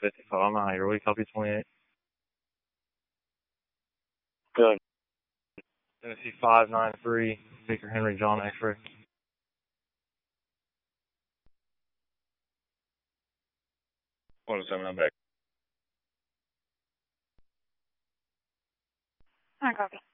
55. I'm not here. We copy 28. Good. Tennessee 593, Victor Henry John X-ray. 107, I'm back. I copy.